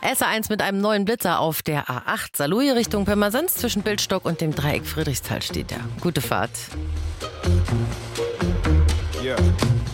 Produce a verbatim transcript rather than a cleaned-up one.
S A eins mit einem neuen Blitzer auf der A acht. Saarlouis Richtung Pirmasens. Zwischen Bildstock und dem Dreieck Friedrichsthal steht er. Gute Fahrt. Yeah.